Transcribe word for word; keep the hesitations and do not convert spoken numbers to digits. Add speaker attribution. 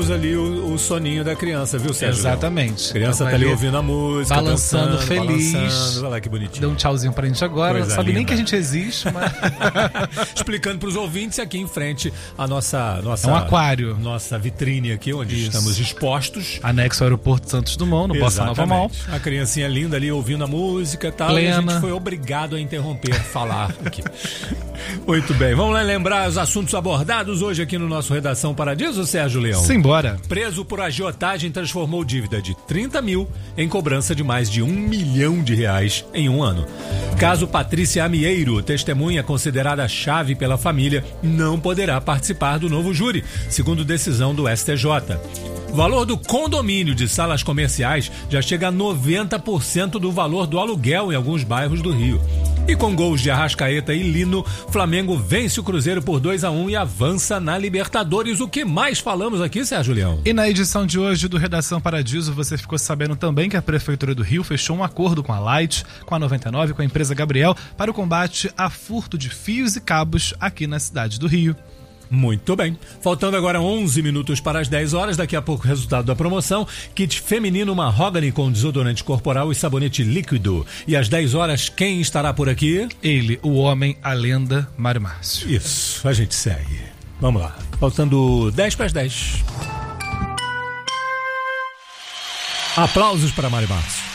Speaker 1: vemos ali o, o soninho da criança, viu, Sérgio?
Speaker 2: Exatamente.
Speaker 1: A criança tá ali ouvindo a música,
Speaker 2: balançando,
Speaker 1: dançando,
Speaker 2: feliz.
Speaker 1: Balançando. Olha lá que bonitinho.
Speaker 2: Deu um tchauzinho pra gente agora.
Speaker 1: Coisa
Speaker 2: Não sabe
Speaker 1: linda.
Speaker 2: nem que a gente existe, mas...
Speaker 1: Explicando pros ouvintes aqui em frente a nossa... nossa
Speaker 2: É um aquário.
Speaker 1: Nossa vitrine aqui, onde
Speaker 2: Isso.
Speaker 1: estamos expostos.
Speaker 2: Anexo ao aeroporto Santos Dumont, no Bossa Nova Mall.
Speaker 1: A criancinha linda ali ouvindo a música e tal.
Speaker 2: Plena.
Speaker 1: E a gente foi obrigado a interromper, falar aqui. Muito bem, vamos lá lembrar os assuntos abordados hoje aqui no nosso Redação Paradiso, Sérgio Leão.
Speaker 2: Simbora.
Speaker 1: Preso por agiotagem transformou dívida de trinta mil em cobrança de mais de um milhão de reais em um ano. Caso Patrícia Amieiro, testemunha considerada chave pela família, não poderá participar do novo júri, segundo decisão do S T J. O valor do condomínio de salas comerciais já chega a noventa por cento do valor do aluguel em alguns bairros do Rio. E com gols de Arrascaeta e Lino, Flamengo vence o Cruzeiro por dois a um e avança na Libertadores. O que mais falamos aqui, Sérgio Leão?
Speaker 2: E na edição de hoje do Redação Paradiso, você ficou sabendo também que a Prefeitura do Rio fechou um acordo com a Light, com a noventa e nove, com a empresa Gabriel, para o combate a furto de fios e cabos aqui na cidade do Rio.
Speaker 1: Muito bem. Faltando agora onze minutos para as dez horas, daqui a pouco o resultado da promoção. Kit feminino Mahogany com desodorante corporal e sabonete líquido. E às dez horas, quem estará por aqui?
Speaker 2: Ele, o homem, a lenda, Mário Márcio.
Speaker 1: Isso, a gente segue. Vamos lá. Faltando dez para as dez. Aplausos para Mário Márcio.